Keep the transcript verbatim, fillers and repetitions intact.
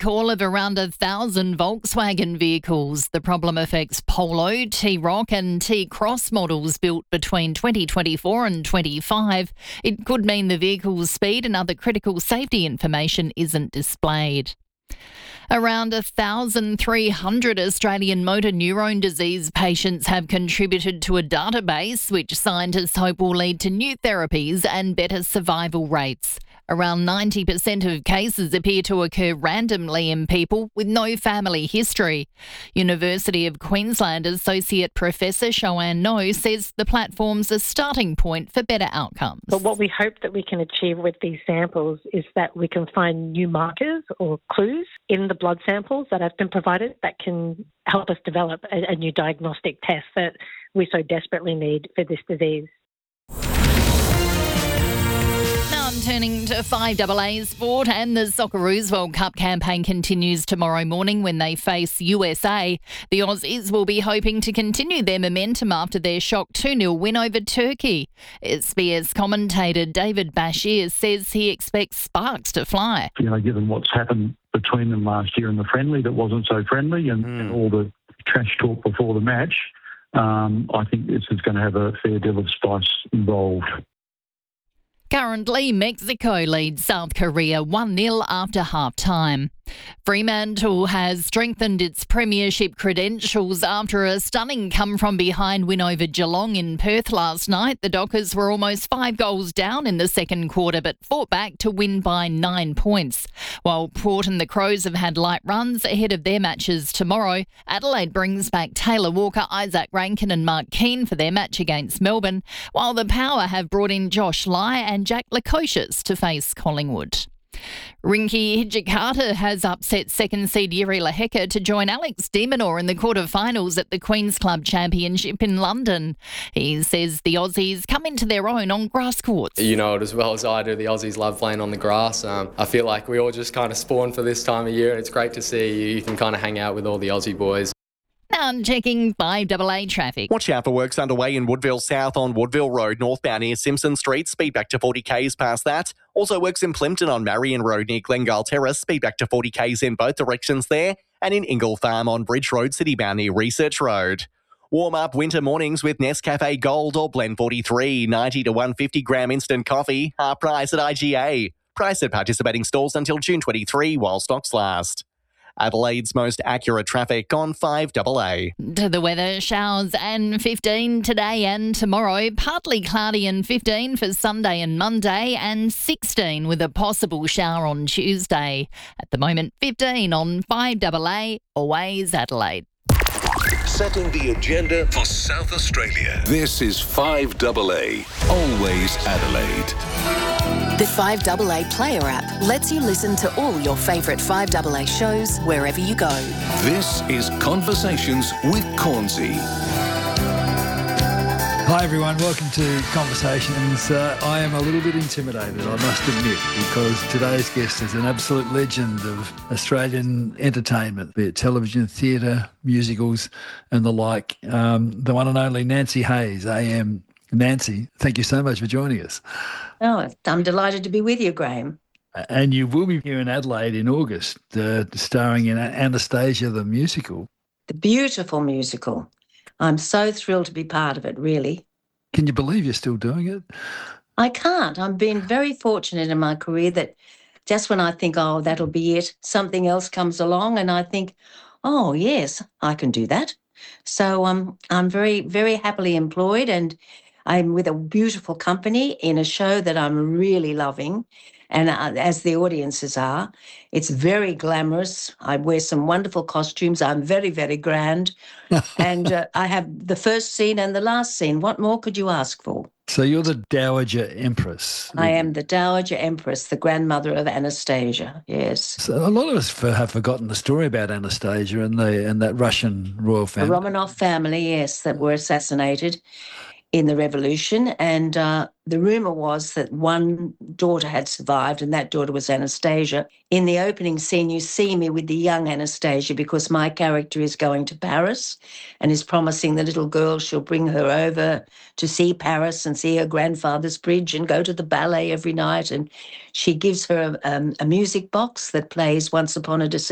recall of around a thousand Volkswagen vehicles. The problem affects Polo, T-Roc and T-Cross models built between twenty twenty-four and twenty-five. It could mean the vehicle's speed and other critical safety information isn't displayed. Around one thousand three hundred Australian motor neurone disease patients have contributed to a database which scientists hope will lead to new therapies and better survival rates. Around ninety percent of cases appear to occur randomly in people with no family history. University of Queensland Associate Professor Shoanne No says the platform's a starting point for better outcomes. But what we hope that we can achieve with these samples is that we can find new markers or clues in the blood samples that have been provided that can help us develop a, a new diagnostic test that we so desperately need for this disease. Turning to five A A sport, and the Socceroos World Cup campaign continues tomorrow morning when they face U S A. The Aussies will be hoping to continue their momentum after their shock two nil win over Turkey. S B S commentator David Bashir says he expects sparks to fly. You know, given what's happened between them last year in the friendly that wasn't so friendly and, mm. and all the trash talk before the match, um, I think this is going to have a fair deal of spice involved. Currently, Mexico leads South Korea one nil after half-time. Fremantle has strengthened its premiership credentials after a stunning come-from-behind win over Geelong in Perth last night. The Dockers were almost five goals down in the second quarter but fought back to win by nine points. While Port and the Crows have had light runs ahead of their matches tomorrow, Adelaide brings back Taylor Walker, Isaac Rankin and Mark Keane for their match against Melbourne, while the Power have brought in Josh Lai and Jack Lukosius to face Collingwood. Rinky Hijikata has upset second seed Jiri Lehecka to join Alex de Minaur in the quarterfinals at the Queen's Club Championship in London. He says the Aussies come into their own on grass courts. You know it as well as I do, the Aussies love playing on the grass. Um, I feel like we all just kind of spawn for this time of year, and it's great to see you can kind of hang out with all the Aussie boys. Now checking five A A traffic. Watch out for works underway in Woodville South on Woodville Road, northbound near Simpson Street. Speed back to forty k's past that. Also works in Plimpton on Marion Road near Glengale Terrace. Speed back to forty k's in both directions there. And in Ingle Farm on Bridge Road, citybound near Research Road. Warm up winter mornings with Nescafe Gold or Blend forty-three. ninety to one hundred fifty gram instant coffee. Half price at I G A. Price at participating stores until June twenty-third while stocks last. Adelaide's most accurate traffic on five A A. To the weather, showers and fifteen today and tomorrow. Partly cloudy and fifteen for Sunday and Monday, and sixteen with a possible shower on Tuesday. At the moment, fifteen on five A A, always Adelaide. Setting the agenda for South Australia. This is five A A, always Adelaide. The five A A Player app lets you listen to all your favourite five A A shows wherever you go. This is Conversations with Cornsey. Hi everyone, welcome to Conversations. Uh, I am a little bit intimidated, I must admit, because today's guest is an absolute legend of Australian entertainment, be it television, theatre, musicals and the like. Um, the one and only Nancy Hayes, A M. Nancy, thank you so much for joining us. Oh, I'm delighted to be with you, Graham. And you will be here in Adelaide in August, uh, starring in Anastasia the musical. The beautiful musical. I'm so thrilled to be part of it, really. Can you believe you're still doing it? I can't. I've been very fortunate in my career that just when I think, oh, that'll be it, something else comes along and I think, oh, yes, I can do that. So um, I'm very, very happily employed, and I'm with a beautiful company in a show that I'm really loving, and uh, as the audiences are. It's very glamorous. I wear some wonderful costumes. I'm very, very grand. and uh, I have the first scene and the last scene. What more could you ask for? So you're the Dowager Empress. I am the Dowager Empress, the grandmother of Anastasia, yes. So a lot of us have forgotten the story about Anastasia and, the, and that Russian royal family. The Romanov family, yes, that were assassinated in the revolution, and uh, the rumour was that one daughter had survived, and that daughter was Anastasia. In the opening scene, you see me with the young Anastasia because my character is going to Paris and is promising the little girl she'll bring her over to see Paris and see her grandfather's bridge and go to the ballet every night. And she gives her a, um, a music box that plays Once Upon a December.